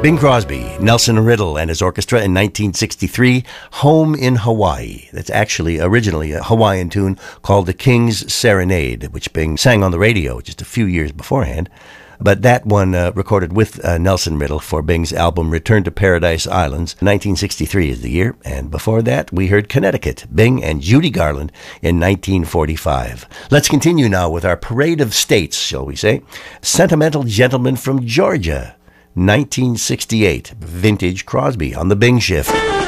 Bing Crosby, Nelson Riddle and his orchestra in 1963, Home in Hawaii. That's actually originally a Hawaiian tune called The King's Serenade, which Bing sang on the radio just a few years beforehand. But that one recorded with Nelson Riddle for Bing's album Return to Paradise Islands. 1963 is the year. And before that, we heard Connecticut, Bing and Judy Garland in 1945. Let's continue now with our parade of states, shall we say. Sentimental Gentleman from Georgia, 1968, vintage Crosby on the Bing Shift.